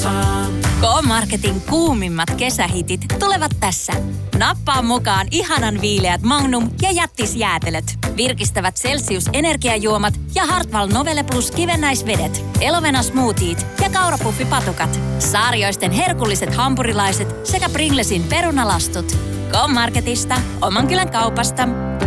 K-Marketin kuumimmat kesähitit tulevat tässä. Nappaa mukaan ihanan viileät Magnum ja jättisjäätelöt, virkistävät Celsius-energiajuomat ja Hartwall Novelle Plus kivennäisvedet, Elovena Smoothiet ja kaurapuffipatukat, Saarioisten herkulliset hampurilaiset sekä Pringlesin perunalastut. K-Marketista, oman kylän kaupasta.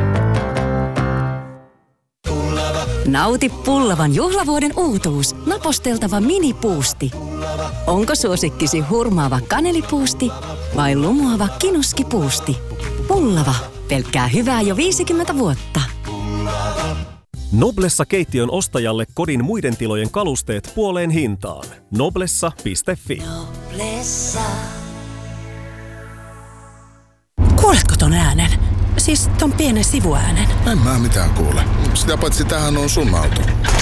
Nauti Pullavan juhlavuoden uutuus, naposteltava minipuusti. Onko suosikkisi hurmaava kanelipuusti vai lumoava kinuskipuusti? Pullava, pelkkää hyvää jo 50 vuotta. Noblessa keittiön ostajalle kodin muiden tilojen kalusteet puoleen hintaan. Noblessa.fi. Noblessa. Kuuletko ton äänen? Siis ton pienen sivuäänen. En mä mitään kuule. Sitä paitsi tämähän on sun auto.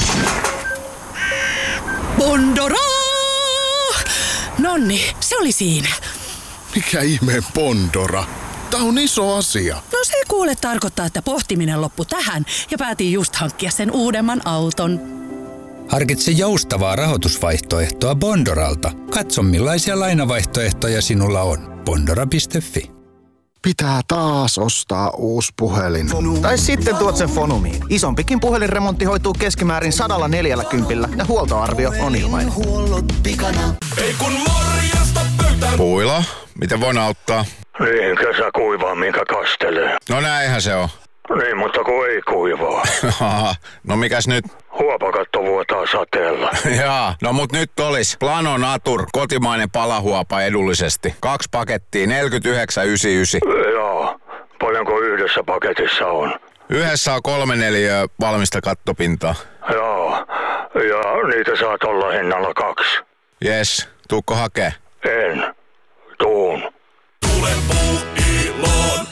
Bondora! Nonni, se oli siinä. Mikä ihmeen Bondora? Tää on iso asia. No se kuule tarkoittaa, että pohtiminen loppui tähän ja päätin just hankkia sen uudemman auton. Harkitse joustavaa rahoitusvaihtoehtoa Bondoralta. Katso millaisia lainavaihtoehtoja sinulla on. Bondora.fi. Pitää taas ostaa uusi puhelin. Tai sitten tuot sen Fonumiin. Isompikin puhelinremontti hoituu keskimäärin 140 ja huoltoarvio on ilmainen. Ei kun morjesta pöytään. Puila, miten voin auttaa? Niin, kesä kuivaa, minkä kastelee. No näinhän se on. Niin, mutta kun ei kuivaa. No mikäs nyt? Huopakatto vuotaa sateella. Jaa, no mut nyt olis Plano Natur, kotimainen palahuopa edullisesti. 2 pakettia, 49,99. Joo, paljonko yhdessä paketissa on? Yhdessä on 3 neliöä valmista kattopintaa. Joo, ja niitä saa olla hinnalla 2. Jes, tuukko hakee? En, tuun. Tule Puuiloon.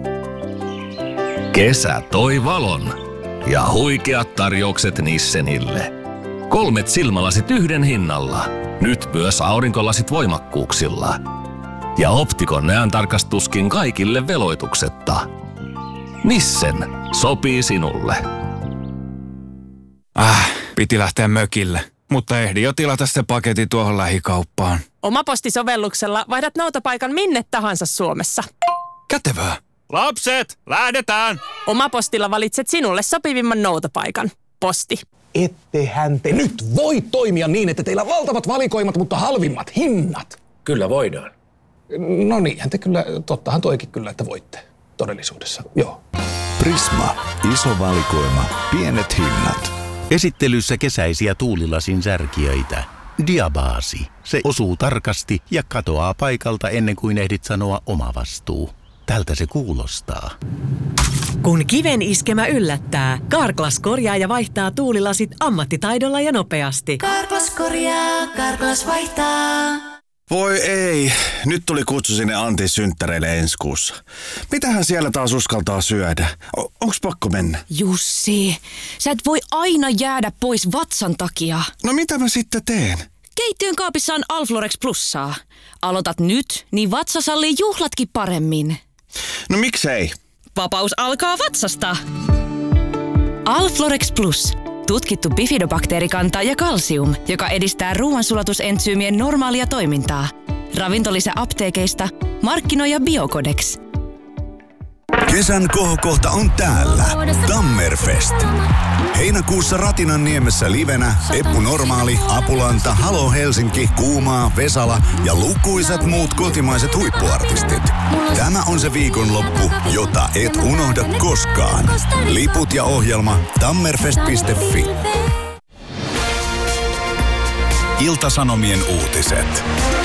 Kesä toi valon ja huikeat tarjoukset Nissenille. 3 silmälasit yhden hinnalla. Nyt myös aurinkolasit voimakkuuksilla. Ja Optikon näöntarkastuskin kaikille veloituksetta. Nissen sopii sinulle. Piti lähteä mökille, mutta ehdin jo tilata se paketti tuohon lähikauppaan. Omapostisovelluksella vaihdat noutopaikan minne tahansa Suomessa. Kätevää. Lapset, lähdetään! Omapostilla valitset sinulle sopivimman noutopaikan. Posti. Ettehän te nyt voi toimia niin, että teillä on valtavat valikoimat, mutta halvimmat hinnat. Kyllä voidaan. No niinhän te kyllä, tottahan toikin kyllä, että voitte todellisuudessa, joo. Prisma. Iso valikoima. Pienet hinnat. Esittelyssä kesäisiä tuulilasin särkijöitä. Diabaasi. Se osuu tarkasti ja katoaa paikalta ennen kuin ehdit sanoa oma vastuu. Tältä se kuulostaa. Kun kiven iskemä yllättää, Carglass korjaa ja vaihtaa tuulilasit ammattitaidolla ja nopeasti. Carglass korjaa, Carglass vaihtaa. Voi ei, nyt tuli kutsu sinne Antin synttäreille ensi kuussa. Mitähän siellä taas uskaltaa syödä? Onks pakko mennä? Jussi, sä et voi aina jäädä pois vatsan takia. No mitä mä sitten teen? Keittiön kaapissa on Alflorex Plussaa. Aloitat nyt, niin vatsa sallii juhlatkin paremmin. No miksei? Vapaus alkaa vatsasta. Alflorex Plus. Tutkittu bifidobakteerikanta ja kalsium, joka edistää ruoansulatusentsyymien normaalia toimintaa. Ravintolisä apteekeista, markkinoija Biocodex. Kesän kohokohta on täällä. Tammerfest. Heinäkuussa Ratinanniemessä livenä Eppu Normaali, Apulanta, Halo Helsinki, Kuumaa, Vesala ja lukuisat muut kotimaiset huippuartistit. Tämä on se viikonloppu, jota et unohda koskaan. Liput ja ohjelma tammerfest.fi. Ilta-Sanomien uutiset.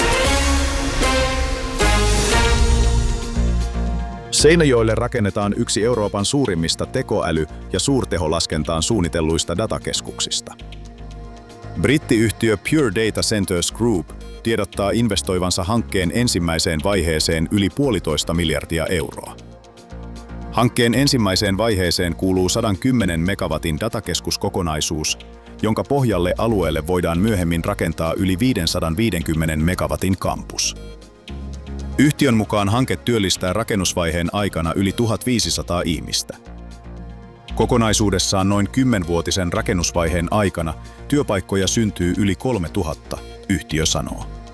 Seinäjoelle rakennetaan yksi Euroopan suurimmista tekoäly- ja suurteholaskentaan suunnitelluista datakeskuksista. Brittiyhtiö Pure Data Centers Group tiedottaa investoivansa hankkeen ensimmäiseen vaiheeseen yli 1,5 miljardia euroa. Hankkeen ensimmäiseen vaiheeseen kuuluu 110 megawatin datakeskuskokonaisuus, jonka pohjalle alueelle voidaan myöhemmin rakentaa yli 550 megawatin kampus. Yhtiön mukaan hanke työllistää rakennusvaiheen aikana yli 1500 ihmistä. Kokonaisuudessaan noin 10-vuotisen rakennusvaiheen aikana työpaikkoja syntyy yli 3000, yhtiö sanoo.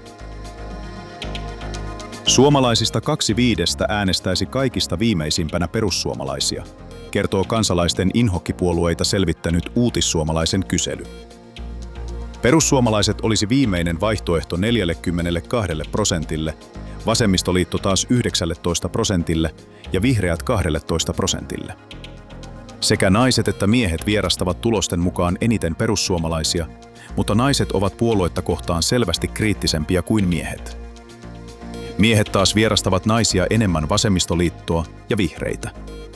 Suomalaisista 2/5 äänestäisi kaikista viimeisimpänä perussuomalaisia, kertoo kansalaisten inhokkipuolueita selvittänyt Uutissuomalaisen kysely. Perussuomalaiset olisi viimeinen vaihtoehto 42%, vasemmistoliitto taas 19% ja vihreät 12%. Sekä naiset että miehet vierastavat tulosten mukaan eniten perussuomalaisia, mutta naiset ovat puoluetta kohtaan selvästi kriittisempiä kuin miehet. Miehet taas vierastavat naisia enemmän vasemmistoliittoa ja vihreitä.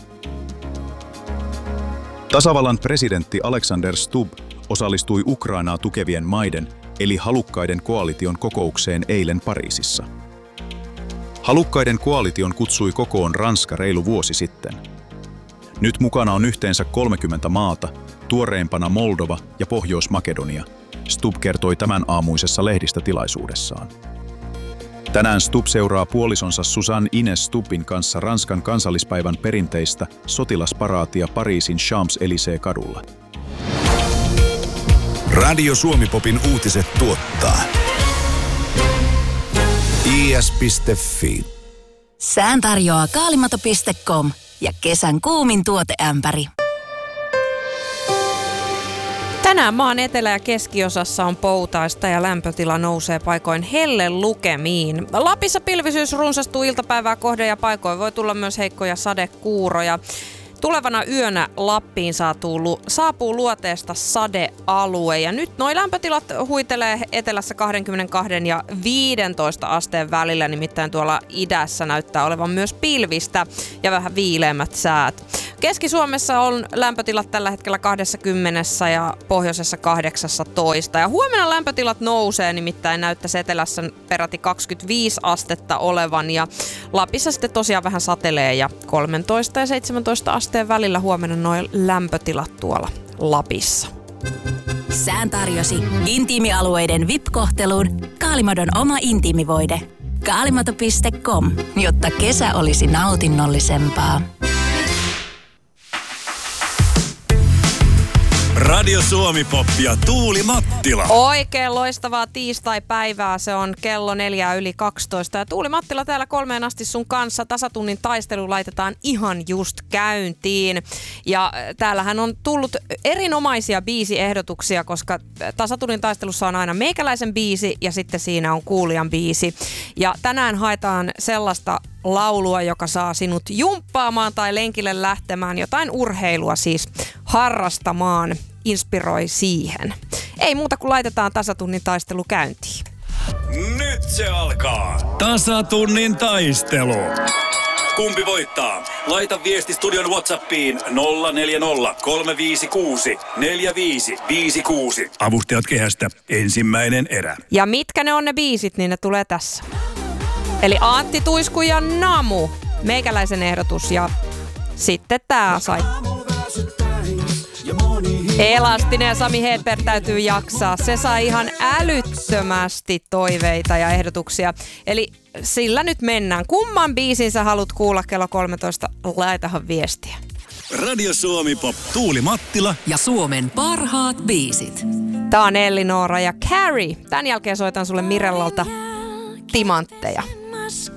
Tasavallan presidentti Alexander Stubb osallistui Ukrainaa tukevien maiden eli halukkaiden koalition kokoukseen eilen Pariisissa. Halukkaiden koalition kutsui kokoon Ranska reilu vuosi sitten. Nyt mukana on yhteensä 30 maata, tuoreimpana Moldova ja Pohjois-Makedonia, Stubb kertoi tämän aamuisessa lehdistötilaisuudessaan. Tänään Stubb seuraa puolisonsa Suzanne Ines Stubbin kanssa Ranskan kansallispäivän perinteistä sotilasparaatia Pariisin Champs-Élysées-kadulla. Radio Suomi-popin uutiset tuottaa is.fi. Sään tarjoaa kaalimato.com ja kesän kuumin tuoteämpäri. Tänään maan etelä- ja keskiosassa on poutaista ja lämpötila nousee paikoin hellelukemiin. Lapissa pilvisyys runsastuu iltapäivää kohden ja paikoin voi tulla myös heikkoja sadekuuroja. Tulevana yönä Lappiin saapuu luoteesta sadealue ja nyt noi lämpötilat huitelee etelässä 22 ja 15 asteen välillä, nimittäin tuolla idässä näyttää olevan myös pilvistä ja vähän viileämmät säät. Keski-Suomessa on lämpötilat tällä hetkellä 20 ja pohjoisessa 18. Ja huomenna lämpötilat nousee, nimittäin näyttäisi etelässä peräti 25 astetta olevan ja Lapissa sitten tosiaan vähän satelee ja 13 ja 17 asteen välillä huomenna noin lämpötilat tuolla Lapissa. Sään tarjosi intiimialueiden VIP-kohteluun Kaalimadon oma intiimivoide. Kaalimato.com, jotta kesä olisi nautinnollisempaa. Radio Suomi-pop ja Tuuli Mattila. Oikein loistavaa tiistai-päivää. Se on kello 4:12. Ja Tuuli Mattila täällä 3 asti sun kanssa. Tasatunnin taistelu laitetaan ihan just käyntiin. Ja täällähän on tullut erinomaisia biisiehdotuksia, koska tasatunnin taistelussa on aina meikäläisen biisi ja sitten siinä on kuulijan biisi. Ja tänään haetaan sellaista laulua, joka saa sinut jumppaamaan tai lenkille lähtemään, jotain urheilua siis harrastamaan, inspiroi siihen. Ei muuta kuin laitetaan tasatunnin taistelu käyntiin. Nyt se alkaa. Tasatunnin taistelu. Kumpi voittaa? Laita viesti studion WhatsAppiin 040 356 4556. Avustajat kehästä ensimmäinen erä. Ja mitkä ne on ne biisit, niin ne tulee tässä. Eli Antti Tuisku ja Namu, meikäläisen ehdotus ja sitten tää sai. Elastinen ja Sami Hedberg täytyy jaksaa. Se sai ihan älyttömästi toiveita ja ehdotuksia. Eli sillä nyt mennään. Kumman biisin sä haluat kuulla kello 13? Laitahan viestiä. Radio Suomi-pop, Tuuli Mattila ja Suomen parhaat biisit. Tää on Elli Noora ja Carrie. Tän jälkeen soitan sulle Mirellalta Timantteja.